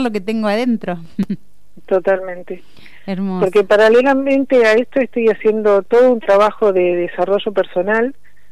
lo que tengo adentro. Totalmente. Hermoso. Porque paralelamente a esto estoy haciendo todo un trabajo de desarrollo personal,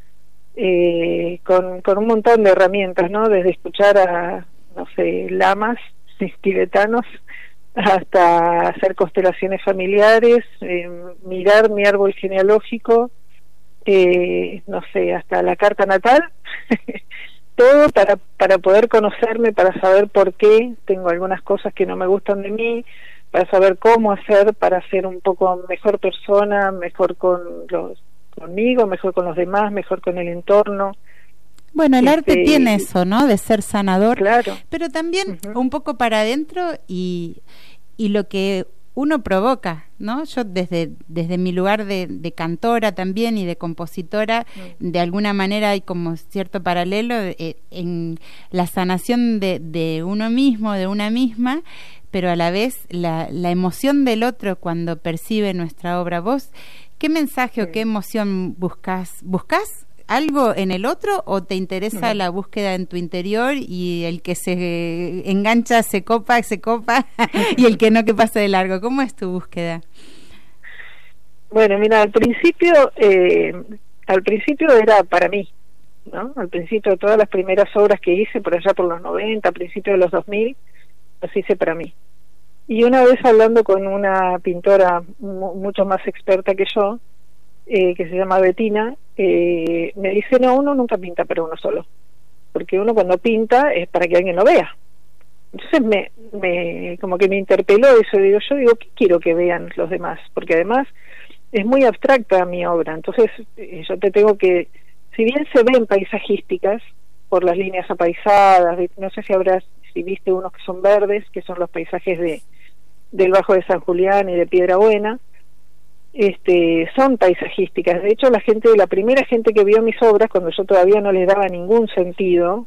con un montón de herramientas, ¿no? Desde escuchar a, no sé, lamas tibetanos, hasta hacer constelaciones familiares, mirar mi árbol genealógico, no sé, hasta la carta natal, todo para poder conocerme, para saber por qué tengo algunas cosas que no me gustan de mí, para saber cómo hacer para ser un poco mejor persona, mejor conmigo, mejor con los demás, mejor con el entorno. Bueno, el arte tiene eso, ¿no? De ser sanador, claro, pero también un poco para adentro y lo que uno provoca, ¿no? Yo desde mi lugar de cantora también y de compositora, de alguna manera hay como cierto paralelo en la sanación de uno mismo, de una misma, pero a la vez la emoción del otro cuando percibe nuestra obra. ¿Vos qué mensaje o qué emoción buscás? ¿Buscás algo en el otro o te interesa la búsqueda en tu interior y el que se engancha se copa y el que no, que pasa de largo? ¿Cómo es tu búsqueda? Bueno, mira, al principio era para mí, ¿no? Al principio de todas las primeras obras que hice por allá por los 90, a principios de los 2000, las hice para mí. Y una vez hablando con una pintora mucho más experta que yo, que se llama Bettina, me dice, no, uno nunca pinta para uno solo, porque uno cuando pinta es para que alguien lo vea. Entonces como que me interpeló eso, yo digo, ¿qué quiero que vean los demás? Porque además es muy abstracta mi obra, entonces yo te tengo que, si bien se ven paisajísticas por las líneas apaisadas, no sé si viste unos que son verdes, que son los paisajes del Bajo de San Julián y de Piedra Buena, son paisajísticas. De hecho, la primera gente que vio mis obras, cuando yo todavía no les daba ningún sentido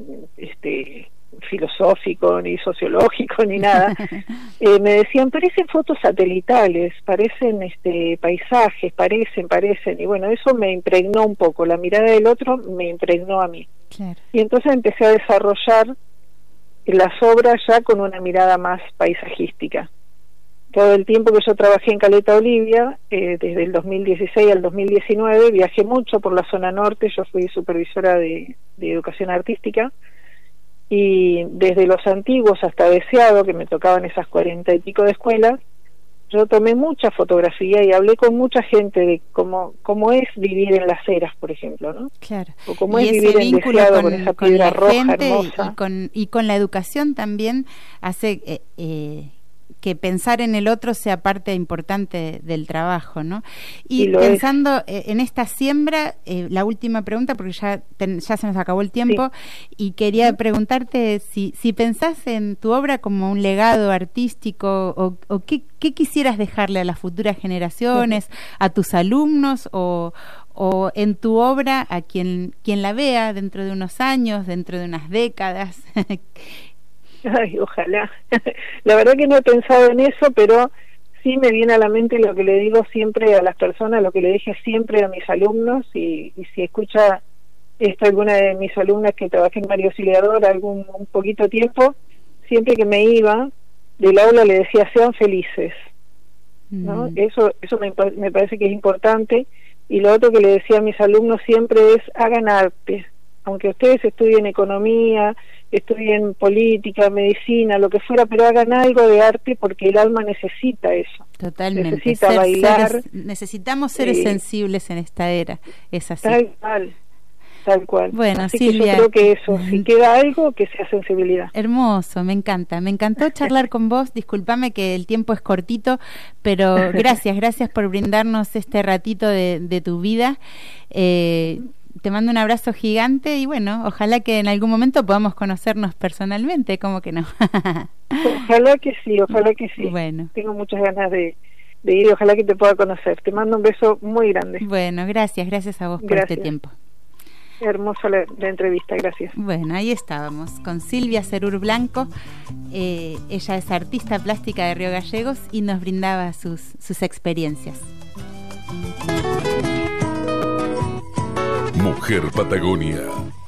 filosófico, ni sociológico, ni nada, me decían, parecen fotos satelitales, parecen paisajes, parecen, y bueno, eso me impregnó un poco, la mirada del otro me impregnó a mí. Claro. Y entonces empecé a desarrollar las obras ya con una mirada más paisajística. Todo el tiempo que yo trabajé en Caleta Olivia, desde el 2016 al 2019, viajé mucho por la zona norte, yo fui supervisora de educación artística, y desde los antiguos hasta Deseado, que me tocaban esas 40 y pico de escuelas, yo tomé mucha fotografía y hablé con mucha gente de cómo es vivir en Las Heras, por ejemplo, ¿no? Claro. O cómo es vivir en Deseado con esa piedra roja hermosa. Y con la educación también hace que pensar en el otro sea parte importante del trabajo, ¿no? Y pensando en esta siembra, la última pregunta, porque ya se nos acabó el tiempo, y quería preguntarte si pensás en tu obra como un legado artístico, o qué quisieras dejarle a las futuras generaciones, a tus alumnos, o en tu obra a quien la vea dentro de unos años, dentro de unas décadas. Ay, ojalá. La verdad que no he pensado en eso, pero sí me viene a la mente lo que le digo siempre a las personas, lo que le dije siempre a mis alumnos, y si escucha esto alguna de mis alumnas que trabajé en María Auxiliadora un poquito tiempo, siempre que me iba del aula le decía, sean felices, ¿no? Eso me parece que es importante. Y lo otro que le decía a mis alumnos siempre es, hagan arte, aunque ustedes estudien economía, estudien política, medicina, lo que fuera, pero hagan algo de arte, porque el alma necesita eso. Totalmente. Necesita bailar. Necesitamos seres sensibles en esta era, es así. Tal cual. Bueno, así Silvia, que yo creo que eso, si queda algo, que sea sensibilidad. Hermoso, me encantó charlar con vos. Discúlpame que el tiempo es cortito, pero gracias por brindarnos este ratito de tu vida. Te mando un abrazo gigante y bueno, ojalá que en algún momento podamos conocernos personalmente, ¿cómo que no? Ojalá que sí. Bueno. Tengo muchas ganas de ir y ojalá que te pueda conocer. Te mando un beso muy grande. Bueno, gracias a vos por este tiempo. Hermosa la entrevista, gracias. Bueno, ahí estábamos con Silvia Cerur Blanco. Ella es artista plástica de Río Gallegos y nos brindaba sus experiencias. Mujer Patagonia.